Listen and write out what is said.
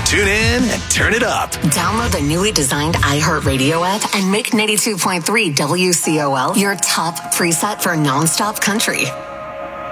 Tune in and turn it up. Download the newly designed iHeartRadio app and make 92.3 WCOL your top preset for nonstop country.